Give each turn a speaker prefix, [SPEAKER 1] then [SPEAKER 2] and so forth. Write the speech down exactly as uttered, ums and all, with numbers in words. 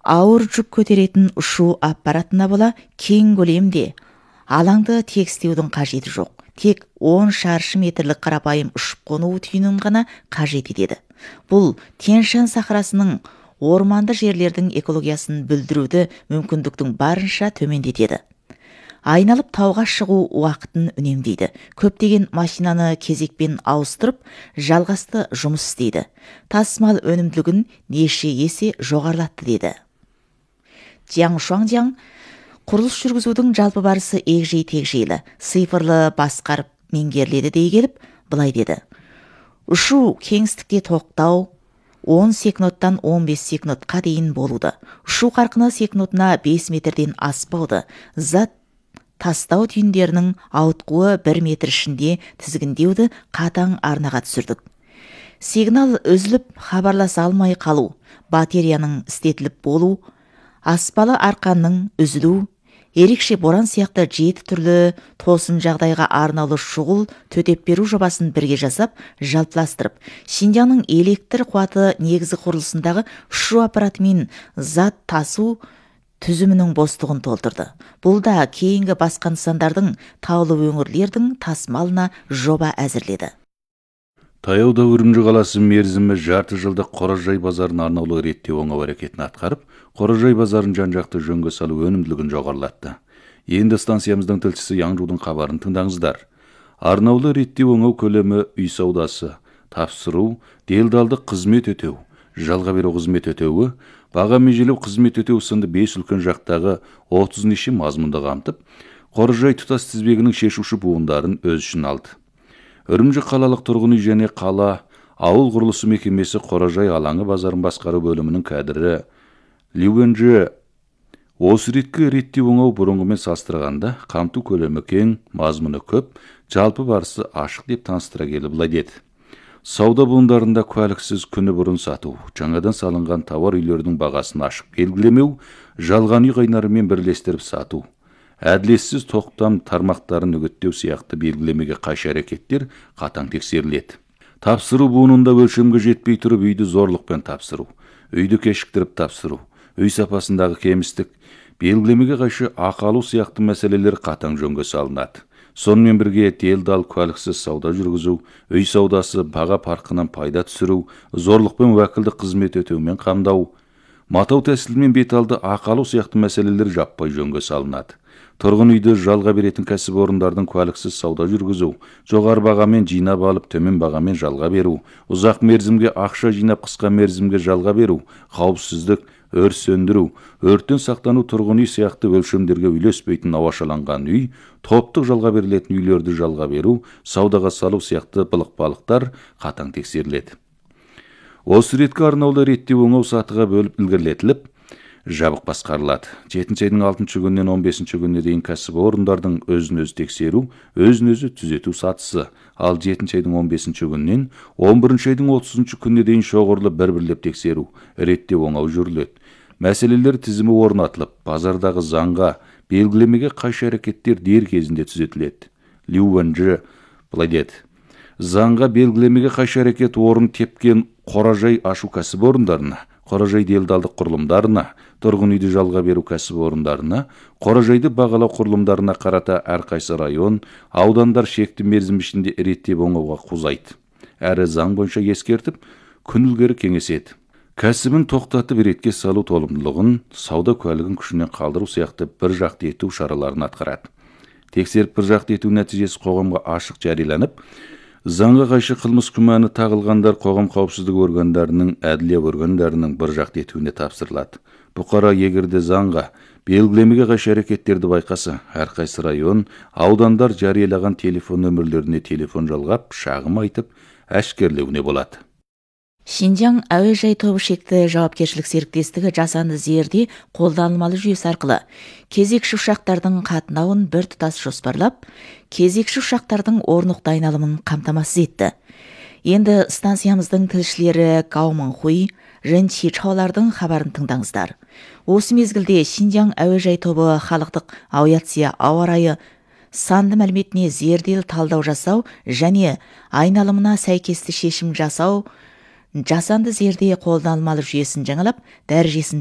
[SPEAKER 1] ауыр жүк көтеретін ұшу аппаратына бола кең көлемде алаңды тегістеудің қажеті жоқ. Тек он шаршы метрлік қарапайым ұшып қону түйінін ғана қажет етеді. Бұл Тянь-Шань сахарасының орманды жерлердің экологиясын бүлдіруді мүмкіндіктің барынша төмендетеді. Айналып тауға шығу уақытын үнемдейді. Көптеген машинаны кезекпен ауыстырып, жалғасты жұмыс істейді. Тасымал өнімділігін неше есе жоғарылатты деді. Jiang Shuangjiang құрылыс жүргізудің жалпы барысы егжей-тегжейлі, цифрлы басқарып меңгеріледі дей келіп, былай деді. Ұшу кеңістікте тоқтау он секундтан он бес секундқа дейін болуды. Ұшу қарқыны секундына бес метрден аспауды. Зат тастау түйіндерінің ауытқуы бір метр ішінде тізгіндеуді қатаң арнаға түсірдік. Сигнал үзіліп, хабарласа алмай қалу, батареяның істетіліп болу, аспалы арқанның үзілу, ерекше боран сияқты жеті түрлі тосын жағдайға арнаулы шұғыл төтеп беру жобасын бірге жасап, жалпыластырып, Шинжаңның электр қуаты негізі құрылысындағы ұшу аппараты мен зат тасу түзімінің бостығын толтырды. Бұл да кейінгі басқа нысандардың таулы өңірлердің тасымалына жоба әзірледі.
[SPEAKER 2] Таяуда Үрімжі қаласы мерзімі жарты жылдық Қоражай базарын арнаулы реттеу оңау әрекетін атқарып, Қоражай базарын жан-жақты жөнге салу өнімділігін жоғарылатты. Енді станциямыздың тілшісі Яңжудың хабарын тыңдаңыздар. Арнаулы реттеу оңау көлемі үй саудасы, тапсыру, делдалдық қызмет өтеу, жалға беру қызмет өтеуі, баға межелеу қызмет өтеу сынды бес үлкен жақтағы отыз неше мазмұнды қамтып, Қоражай тұтас тізбегінің шешуші буындарын өз үшін алды. Үрімжі қалалық тұрғын үй және қала ауыл құрылысы мекемесі Қоражай алаңы базарын басқару бөлімінің кәдірі Лю Вэнжі осы реткі реттеу оңау бұрынғымен салыстырғанда қамту көлемі кең, мазмұны көп, жалпы барысы ашық деп таныстыра келіп былай деді. Сауда буындарында куәліксіз күні бұрын сату, жаңадан салынған тауар үйлердің бағасын ашық белгілемеу, жалған үй қайнарымен бірлестіріп сату, әділетсіз тоқтам тармақтарын үгіттеу сияқты белгілемеге қайшы әрекеттер қатаң тексеріледі. Тапсыру буынында өлшемге жетпей тұрып үйді зорлықпен тапсыру, үйді кешіктіріп тапсыру, үй сапасындағы кемістік, белгілемеге қайшы ақы алу сияқты мәселелер қатаң жөнге салынады. Сонымен бірге делдал куәліксіз сауда жүргізу, үй саудасы, баға парқынан пайда түсіру, зорлықпен уәкілдік қызмет өтеумен қамдау, матау тәсілімен бет алды ақы алу сияқты мәселелер жаппай жөнге салынады. Тұрғын үйді жалға беретін кәсіпорындардың куәліксіз сауда жүргізу, жоғары бағамен жинап алып төмен бағамен жалға беру, ұзақ мерзімге ақша жинап қысқа мерзімге жалға беру, қауіпсіздік, өрт сөндіру, өрттен сақтану тұрғын үй сияқты өлшемдерге үйлеспейтін ауашаланған үй, топтық жалға берілетін үйлерді жалға беру, саудаға салу сияқты былық-балықтар қатаң тексеріледі. Осы реткі арнаулы реттеу оңау сатыға бөліп ілгерілетіліп, жабық басқарылады. жетінші айдың алтыншы күннен он бесінші күніне дейін кәсіпорындардың өзін-өзі тексеру, өзін-өзі түзету сатысы, ал жетінші айдың он бесінші күннен он бірінші айдың отызыншы күніне дейін шоғырлы бір-бірлеп тексеру, реттеу оңау жүріледі. Мәселелер тізімі орнатылып, базардағы заңға, белгілемеге қайшы әрекеттер дер кезінде түзетіледі. Лю Вэнжі былай деді. Заңға белгілемеге қайшы әрекет орын тепкен Қоражай ашу кәсіпорындарына, Қоражай делдалдық құрылымдарына, тұрғын үйді жалға беру кәсіпорындарына, Қоражайды бағалау құрылымдарына қарата әрқайсы район, аудандар шекті мерзім ішінде реттеп оңауға қузайды. Әрі заң бойынша ескертіп, күн ілгері кеңеседі. Кәсібін тоқтатып ретке салу толымдылығын, сауда куәлігін күшінен қалдыру сияқты бір жақты ету шараларын атқарады. Тексеріп бір жақты ету нәтижесі қоғамға ашық жарияланып, заңға қайшы қылмыс күмәні тағылғандар қоғам қауіпсіздігі органдарының, әділия органдарының бір жақты етуіне тапсырылады. Бұқара егерде заңға, белгілемеге қайшы әрекеттерді байқаса, әрқайсы район, аудандар жариялаған телефон нөмірлеріне телефон жалғап, шағым айтып, әшкерлеуіне болады.
[SPEAKER 1] Шинжаң әуежай тобы шекті жауапкершілік серіктестігі жасанды жерде қолданылмалы жүйесі арқылы кезекші ұшақтардың қатынауын бір тұтас жоспарлап, кезекші ұшақтардың орнықты айналымын қамтамасыз етті. Енді станциямыздың тілшілері Гау Мыңхуй, Рен Чичаолардың хабарын тыңдаңыздар. Осы мезгілде Шинжаң әуежай тобы халықтық авиация ауа райы санды мәліметіне зерделі талдау жасау және айналымына сәйкесті шешім жасау жасанды зерде қолданылмалы жүйесін жаңалап, дәрежесін